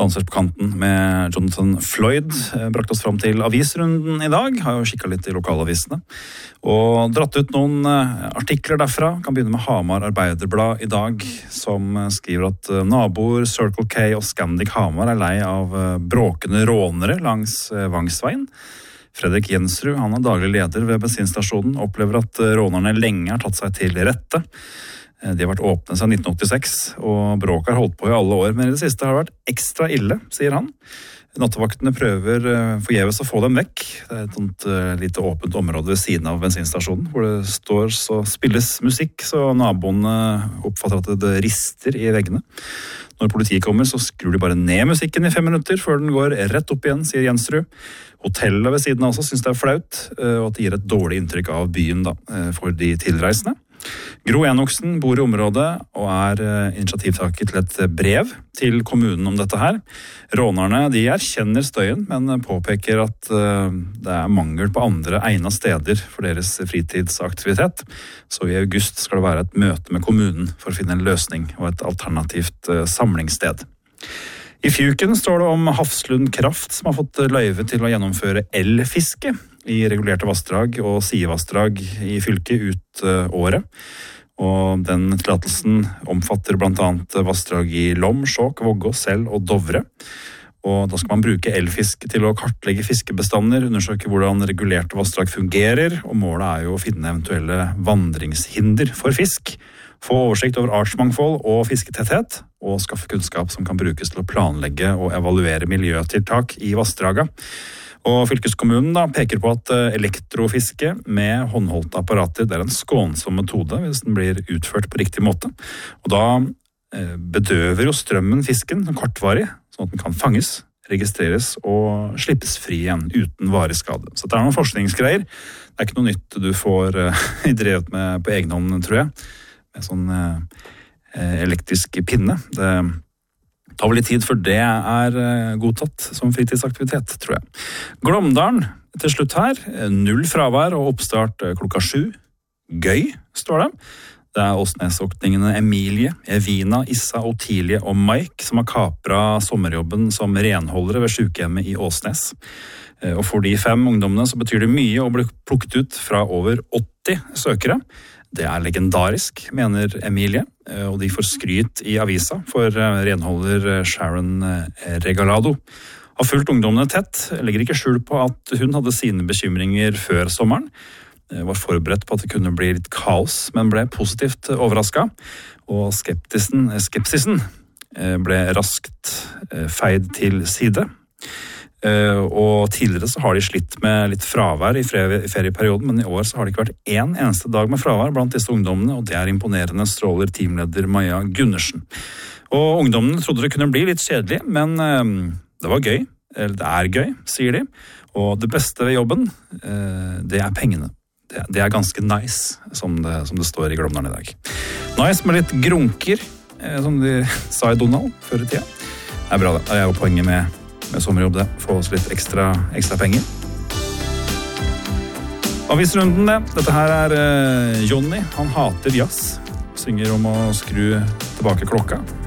Danser på kanten med Jonathan Floyd brakt oss fram til avisrunden i dag. Har jo kikket litt i lokalavisene og dratt ut noen artikler derfra. Kan begynne med Hamar Arbeiderblad i dag, som skriver at naboer Circle K og Scandic Hamar lei av bråkende rånere langs Vangsveien. Fredrik Jensrud, han daglig leder ved bensinstasjonen, opplever at rånerne lenge har tatt seg til rette. De har vært åpne siden 1986, og bråk har holdt på i alle år, men i det siste har det vært ekstra ille, sier han. Nattevaktene prøver forgjeves å få dem vekk. Det er et sånt lite åpent område ved siden av bensinstasjonen, hvor det står så spilles musikk, så naboene oppfatter at det rister i veggene. Når politiet kommer, så skrur de bare ned musikken i 5 minutter, før den går rett opp igjen, sier Jensrud. Hotellet ved siden av også synes det er flaut, og at det gir et dårlig inntrykk av byen da, for de tilreisende. Gro Enoksen bor i området og er initiativtaker til et brev til kommunen om dette her. Rånerne de erkjenner støyen, men påpeker at det er mangel på andre egnet steder for deres fritidsaktivitet. Så i august skal det være et møte med kommunen for å finne en løsning og et alternativt samlingssted. I Fjuken står det om Hafslund Kraft, som har fått løyve til å gjennomføre elfiske i regulerte vassdrag og sidevassdrag i fylket ut året. Og den tillatelsen omfatter blant annet vassdrag i Lom, Skjåk, Vågå, Sel og Dovre. Og da skal man bruke elfiske til å kartlegge fiskebestander, undersøke hvordan regulerte vassdrag fungerer, og målet er jo å finne eventuelle vandringshinder for fisk, få oversikt over artsmangfold og fisketetthet, og skaffe kunnskap som kan brukes til å planlegge og evaluere miljøtiltak i vassdraga. Og fylkeskommunen da peker på at elektrofiske med håndholdte apparater det er en skånsom metode hvis den blir utført på riktig måte. Og da bedøver jo strømmen fisken kortvarig, sånn at den kan fanges, registreres og slippes fri igjen uten varig skade. Så det er noen forskningsgreier. Det er ikke noe nytt du får drevet med på egen hånd, tror jeg. Med sånn elektrisk pinne. Det tar vel litt tid før det er godtatt som fritidsaktivitet, tror jeg. Glåmdalen til slutt her. 0 fravær og oppstart 7:00. Gøy, står det. Det er Åsnes-åkningene Emilie, Evina, Issa, Otilie og Mike som har kapret sommerjobben som renholdere ved sykehjemmet i Åsnes. Og for de 5 ungdommene så betyr det mye å bli plukket ut fra over 80 søkere. Det er legendarisk, mener Emilie, og de får skryt i avisa for renholder Sharon Regalado. Har fulgt ungdommene tett, legger ikke skjul på at hun hadde sine bekymringer før sommeren. Var forberedt på at det kunne bli litt kaos, men ble positivt overrasket. Og skepsisen ble raskt feid til side. Og tidligere så har de slitt med litt fravær i ferieperioden, men i år så har det ikke vært en eneste dag med fravær blant disse ungdommene, og det er imponerende, stråler teamleder Maja Gundersen. Og ungdommene trodde det kunne bli litt kjedelig, men det var gøy, eller det er gøy, sier de. Og det beste ved jobben, det er pengene. Det er ganske nice, som det står i Glåmdalen i dag. Nice med litt grunker, som de sa i Donald før i tida. Det er bra det, det er jo poenget med sommerjobb det. Få oss litt ekstra penger. Avisrunden det. Dette her er Johnny. Han hater jazz. Synger om å skru tilbake klokka.